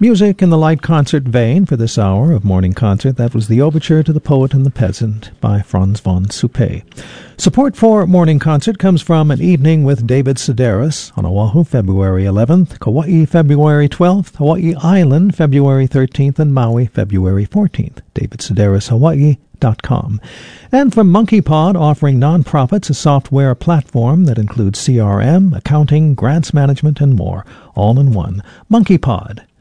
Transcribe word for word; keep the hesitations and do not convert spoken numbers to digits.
Music in the light concert vein for this hour of morning concert. That was the Overture to the Poet and the Peasant by Franz von Suppé. Support for Morning Concert comes from An Evening with David Sedaris on Oahu, February eleventh, Kauai, February twelfth, Hawaii Island, February thirteenth, and Maui, February fourteenth. David Sedaris, Hawaii. Dot com. And from MonkeyPod, offering nonprofits a software platform that includes C R M, accounting, grants management, and more, all in one. MonkeyPod